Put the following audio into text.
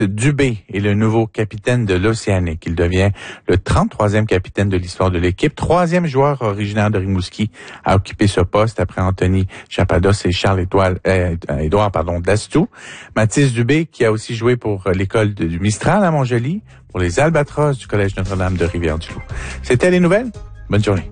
Dubé est le nouveau capitaine de l'Océanique. Il devient le 33e capitaine de l'histoire de l'équipe, troisième joueur originaire de Rimouski à occuper ce poste après Anthony Chapados et Édouard Dastou. Mathis Dubé, qui a aussi joué pour l'école du Mistral à Montjoly, pour les Albatros du Collège Notre-Dame de Rivière-du-Loup. C'était les nouvelles. Bonne journée.